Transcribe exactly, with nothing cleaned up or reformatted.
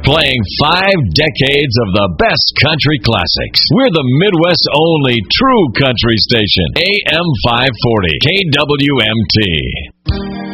playing five decades of the best country classics. We're the Midwest's only true country station. A M five forty, K W M T.